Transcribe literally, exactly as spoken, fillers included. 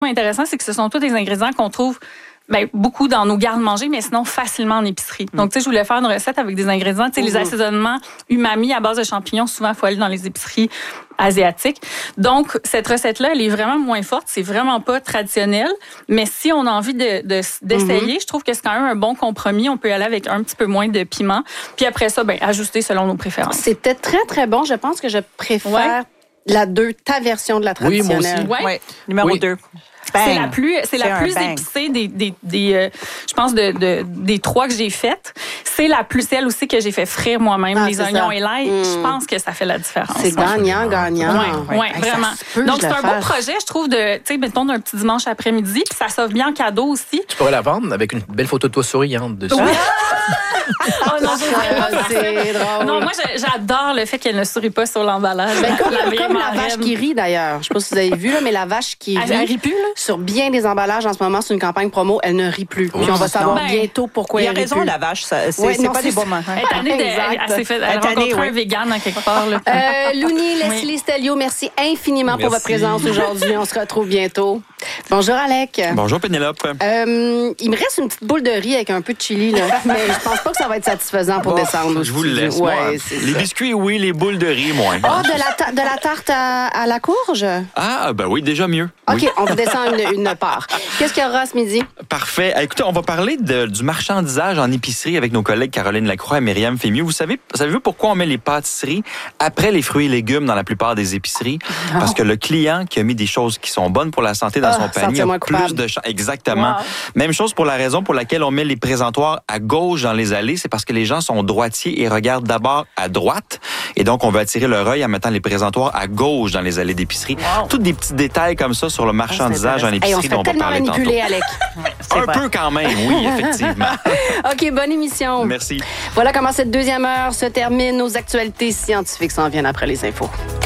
intéressant, c'est que ce sont tous des ingrédients qu'on trouve ben, beaucoup dans nos garde-manger, mais sinon facilement en épicerie. Mm. Donc, tu sais, je voulais faire une recette avec des ingrédients. Tu sais, mm-hmm. les assaisonnements umami à base de champignons, souvent, il faut aller dans les épiceries asiatiques. Donc, cette recette-là, elle est vraiment moins forte. C'est vraiment pas traditionnel. Mais si on a envie de, de, d'essayer, mm-hmm. je trouve que c'est quand même un bon compromis. On peut y aller avec un petit peu moins de piment. Puis après ça, ben, ajuster selon nos préférences. C'était très, très bon. Je pense que je préfère ouais. la deux, ta version de la traditionnelle. Oui, moi aussi. Ouais. Ouais. Numéro deux. Bang. C'est la plus, c'est, c'est la plus épicée des, des, des euh, je pense de, de, des trois que j'ai faites. C'est la plus celle aussi que j'ai fait frire moi-même, ah, les oignons ça. Et l'ail. Mm. Je pense que ça fait la différence. C'est gagnant, gagnant. Oui, ouais, hey, vraiment. Peut, donc c'est un beau projet, je trouve, de, tu sais, mettons d'un petit dimanche après-midi, puis ça s'offre bien en cadeau aussi. Tu pourrais la vendre avec une belle photo de toi souriante dessus. Oui. oh non, c'est drôle. Non, moi j'adore le fait qu'elle ne sourit pas sur l'emballage. Ben, comme la, comme la vache qui rit d'ailleurs. Je sais pas si vous avez vu là, mais la vache qui rit. Elle rit plus là. Sur bien des emballages en ce moment, c'est une campagne promo, elle ne rit plus. Puis on va savoir ben, bientôt pourquoi elle rit plus. Il a raison, la vache, ça, c'est, ouais, c'est non, pas c'est des bons moments. Elle, année de, elle, elle s'est fait elle a rencontré oui. un vegan en quelque part. Là. Euh, Louni, Leslie, oui. Stelio, merci infiniment merci. Pour votre présence aujourd'hui. On se retrouve bientôt. Bonjour Alec. Bonjour Pénélope. Euh, il me reste une petite boule de riz avec un peu de chili, là. Mais je pense pas que ça va être satisfaisant pour bon, descendre. Je vous le laisse. Ouais, moi. Les ça. Biscuits, oui, les boules de riz, moins. Ah, oh, de, la ta- de la tarte à, à la courge? Ah, ben oui, déjà mieux. OK, oui. on vous descend une, une part. Qu'est-ce qu'il y aura ce midi? Parfait. Écoutez, on va parler de, du marchandisage en épicerie avec nos collègues Caroline Lacroix et Myriam Fémieux. Vous savez, savez-vous pourquoi on met les pâtisseries après les fruits et légumes dans la plupart des épiceries? Oh. Parce que le client qui a mis des choses qui sont bonnes pour la santé dans oh, son panier a plus de chances. Exactement. Wow. Même chose pour la raison pour laquelle on met les présentoirs à gauche dans les allées, c'est parce que les gens sont droitiers et regardent d'abord à droite. Et donc, on veut attirer leur œil en mettant les présentoirs à gauche dans les allées d'épicerie. Wow. Tous des petits détails comme ça sur le marchandisage en épicerie hey, dont on va parler tantôt. Alec. Un vrai. Peu quand même, oui, effectivement. OK, bonne émission. Merci. Voilà comment cette deuxième heure se termine. Nos actualités scientifiques s'en viennent après les infos.